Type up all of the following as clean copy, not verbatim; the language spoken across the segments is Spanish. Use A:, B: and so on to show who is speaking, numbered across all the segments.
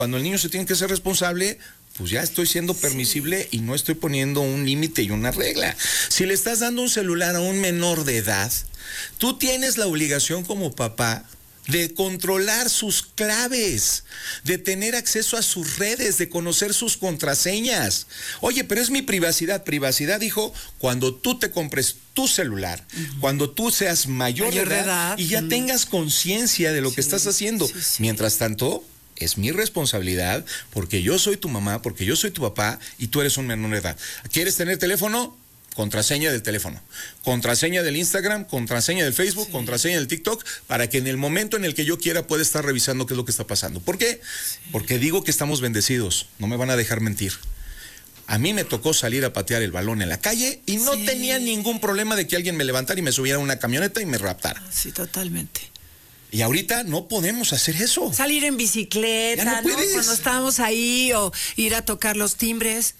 A: Cuando el niño se tiene que ser responsable, pues ya estoy siendo permisible y no estoy poniendo un límite y una regla. Si le estás dando un celular a un menor de edad, tú tienes la obligación como papá de controlar sus claves, de tener acceso a sus redes, de conocer sus contraseñas. Oye, pero es mi privacidad. Privacidad, hijo, cuando tú te compres tu celular, cuando tú seas mayor de edad y ya tengas conciencia de lo que estás haciendo. Mientras tanto, es mi responsabilidad, porque yo soy tu mamá, porque yo soy tu papá y tú eres un menor de edad. ¿Quieres tener teléfono? Contraseña del teléfono, contraseña del Instagram, contraseña del Facebook, contraseña del TikTok, para que en el momento en el que yo quiera pueda estar revisando qué es lo que está pasando. ¿Por qué? Porque digo que estamos bendecidos, no me van a dejar mentir. A mí me tocó salir a patear el balón en la calle y no tenía ningún problema de que alguien me levantara y me subiera a una camioneta y me raptara.
B: Sí, totalmente.
A: Y ahorita no podemos hacer eso.
B: Salir en bicicleta,
A: ¿no?
B: Cuando estábamos ahí, o ir a tocar los timbres.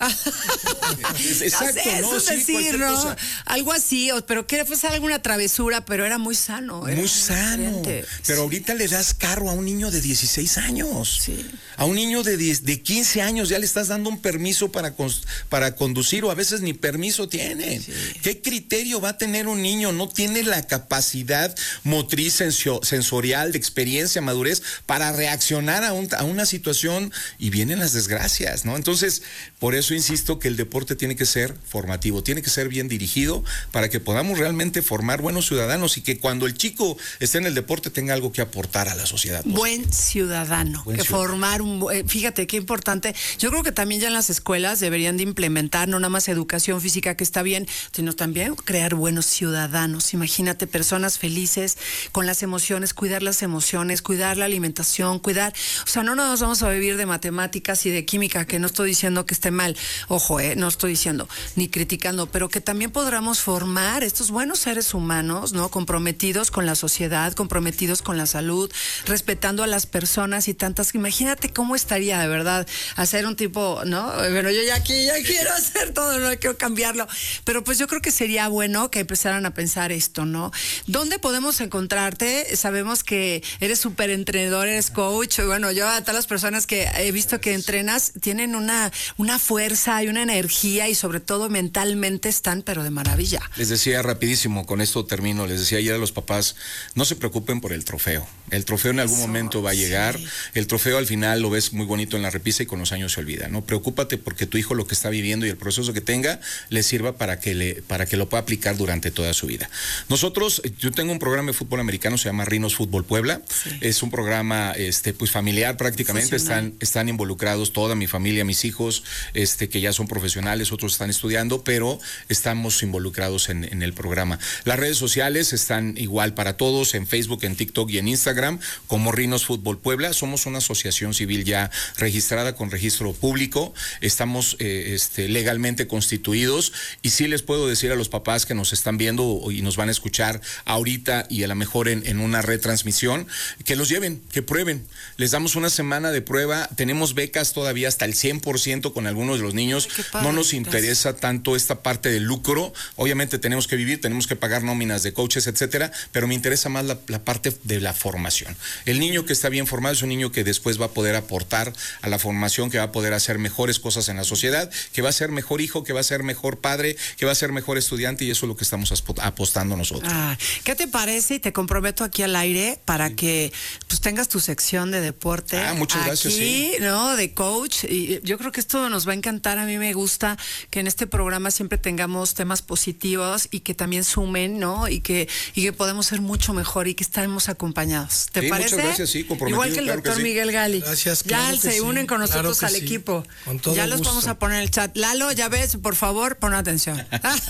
A: Exacto,
B: ¿no? Eso es decir, ¿no? Cosa. Algo así, pero que fue alguna travesura, pero era muy sano.
A: Muy sano. Diferente. Pero ahorita le das carro a un niño de 16 años. Sí. A un niño de 15 años ya le estás dando un permiso para conducir, o a veces ni permiso tiene. Sí. ¿Qué criterio va a tener un niño? No tiene la capacidad motriz sensorial, de experiencia, madurez, para reaccionar a una situación, y vienen las desgracias, ¿no? Entonces, por eso insisto que el deporte tiene que ser formativo, tiene que ser bien dirigido para que podamos realmente formar buenos ciudadanos y que cuando el chico esté en el deporte tenga algo que aportar a la sociedad.
B: Buen ciudadano, formar fíjate qué importante. Yo creo que también ya en las escuelas deberían de implementar no nada más educación física, que está bien, sino también crear buenos ciudadanos. Imagínate, personas felices, con las emociones, cuidar las emociones, cuidar la alimentación, o sea, no nos vamos a vivir de matemáticas y de química, que no estoy diciendo que esté mal, ojo, no estoy diciendo, ni criticando, pero que también podamos formar estos buenos seres humanos, ¿no? Comprometidos con la sociedad, comprometidos con la salud, respetando a las personas y tantas. Imagínate cómo estaría, de verdad, hacer un tipo, ¿no? Bueno, yo ya quiero hacer todo, no quiero cambiarlo, pero pues yo creo que sería bueno que empezaran a pensar esto, ¿no? ¿Dónde podemos encontrarte? Sabemos que eres súper entrenador, eres coach. Bueno, yo a todas las personas que he visto que entrenas tienen una fuerza y una energía, y sobre todo mentalmente están, pero de maravilla.
A: Les decía rapidísimo, con esto termino, les decía ayer a los papás, no se preocupen por el trofeo. El trofeo en algún momento va a llegar. El trofeo al final lo ves muy bonito en la repisa y con los años se olvida, ¿no? Preocúpate porque tu hijo lo que está viviendo y el proceso que tenga le sirva para que lo pueda aplicar durante toda su vida. Nosotros, yo tengo un programa de fútbol americano, se llama Rhinos Fútbol Puebla. Es un programa pues familiar prácticamente. Están involucrados toda mi familia, mis hijos, que ya son profesionales, otros están estudiando, pero estamos involucrados en el programa. Las redes sociales están igual para todos, en Facebook, en TikTok y en Instagram, como Rhinos Fútbol Puebla. Somos una asociación civil ya registrada con registro público. Estamos legalmente constituidos, y sí les puedo decir a los papás que nos están viendo y nos van a escuchar ahorita y a lo mejor en una retransmisión, que los lleven, que prueben. Les damos una semana de prueba. Tenemos becas todavía hasta el 100% con algunos de los niños. No nos interesa tanto esta parte del lucro. Obviamente tenemos que vivir, tenemos que pagar nóminas de coaches, etcétera, pero me interesa más la parte de la formación. El niño que está bien formado es un niño que después va a poder aportar a la formación, que va a poder hacer mejores cosas en la sociedad, que va a ser mejor hijo, que va a ser mejor padre, que va a ser mejor estudiante, y eso es lo que estamos apostando nosotros.
B: ¿Qué te parece? Y te comprometo aquí al aire para que pues tengas tu sección de deporte.
A: Muchas gracias.
B: Aquí, ¿no? De coach. Y yo creo que esto nos va a encantar. A mí me gusta que en este programa siempre tengamos temas positivos y que también sumen, ¿no? Y que podemos ser mucho mejor y que estemos acompañados. ¿Te parece?
A: Muchas gracias, sí, comprometido.
B: Igual que el doctor Miguel Gali.
C: Gracias,
B: ya se unen con nosotros al equipo.
C: Con todo
B: ya los
C: gusto.
B: vamos a poner en el chat. Lalo, ya ves, por favor, pon atención.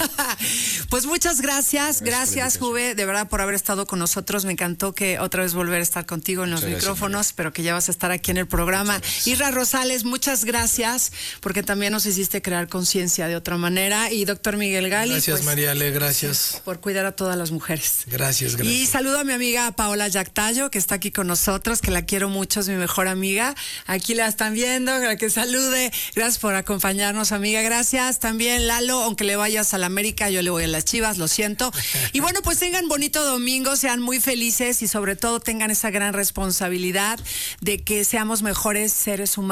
B: Pues muchas gracias. Gracias, Juve, de verdad, por haber estado con nosotros. Me encantó que otra vez volver a estar contigo en los micrófonos, pero que ya vas a estar aquí en el programa. Isra Rosales, muchas gracias, porque también nos hiciste crear conciencia de otra manera. Y doctor Miguel Gali.
C: Gracias, pues, Mariale, gracias.
B: Por cuidar a todas las mujeres.
C: Gracias.
B: Y saludo a mi amiga Paola Yactayo, que está aquí con nosotros, que la quiero mucho, es mi mejor amiga. Aquí la están viendo, para que salude. Gracias por acompañarnos, amiga. Gracias también, Lalo, aunque le vayas a la América, yo le voy a las Chivas, lo siento. Y bueno, pues tengan bonito domingo, sean muy felices y sobre todo tengan esa gran responsabilidad de que seamos mejores seres humanos.